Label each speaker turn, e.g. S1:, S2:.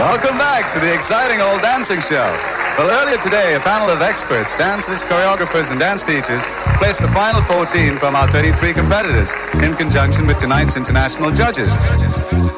S1: Welcome back to the exciting old dancing show. Well, earlier today, a panel of experts, dancers, choreographers, and dance teachers placed the final 14 from our 33 competitors in conjunction with tonight's international judges.